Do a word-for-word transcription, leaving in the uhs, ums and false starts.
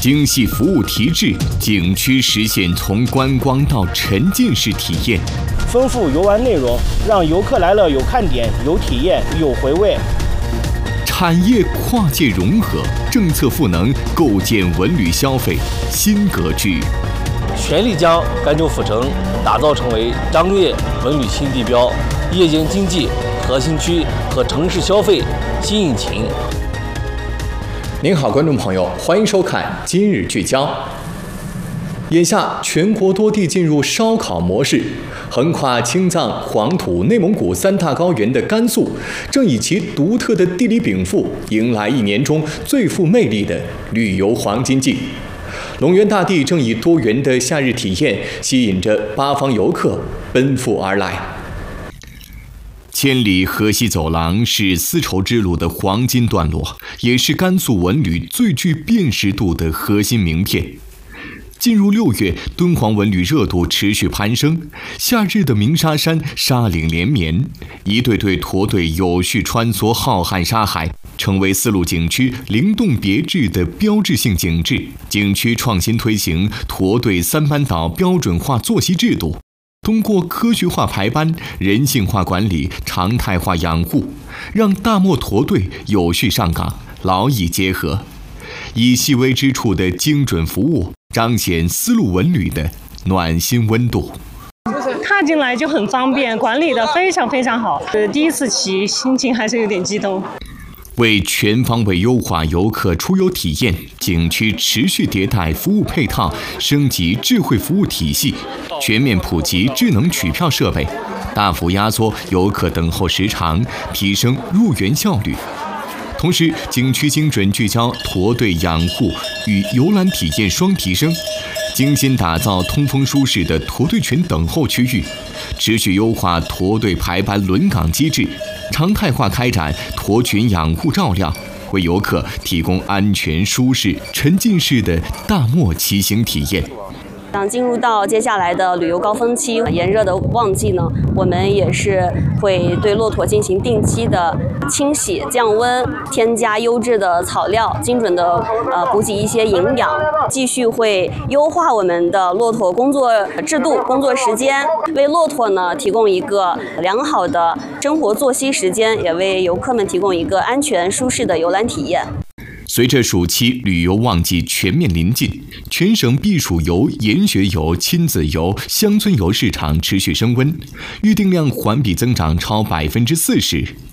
精细服务提质，景区实现从观光到沉浸式体验。 丰富游玩内容，让游客来了有看点、有体验、有回味。 产业跨界融合，政策赋能，构建文旅消费新格局。 全力将甘州府城打造成为张掖文旅新地标、夜间经济核心区和城市消费新引擎。 您好，观众朋友，欢迎收看今日聚焦。眼下，全国多地进入烧烤模式，横跨青藏、黄土、内蒙古三大高原的甘肃，正以其独特的地理禀赋，迎来一年中最富魅力的旅游黄金季。龙源大地正以多元的夏日体验，吸引着八方游客奔赴而来。千里河西走廊是丝绸之路的黄金段落，也是甘肃文旅最具辨识度的核心名片。进入六月，敦煌文旅热度持续攀升，夏日的鸣沙山沙岭连绵，一对对驼队有序穿梭浩瀚沙海，成为丝路景区灵动别致的标志性景致。景区创新推行驼队三班倒标准化作息制度，通过科学化排班、人性化管理、常态化养护，让大漠驼队有序上岗，劳逸结合，以细微之处的精准服务，彰显丝路文旅的暖心温度。 踏进来就很方便，管理的非常非常好。呃，第一次骑，心情还是有点激动。 为全方位优化游客出游体验，景区持续迭代服务配套，升级智慧服务体系，全面普及智能取票设备，大幅压缩游客等候时长，提升入园效率。同时，景区精准聚焦驼队养护与游览体验双提升，精心打造通风舒适的驼队群等候区域，持续优化驼队排班轮岗机制，常态化开展驼群养护照料，为游客提供安全、舒适、沉浸式的大漠骑行体验。 当进入到接下来的旅游高峰期、炎热的旺季呢，我们也是会对骆驼进行定期的清洗、降温，添加优质的草料，精准的呃补给一些营养，继续会优化我们的骆驼工作制度、工作时间，为骆驼呢提供一个良好的生活作息时间，也为游客们提供一个安全舒适的游览体验。 随着暑期旅游旺季全面临近，全省避暑游、研学游、亲子游、乡村游市场持续升温，预订量环比增长超百分之四十，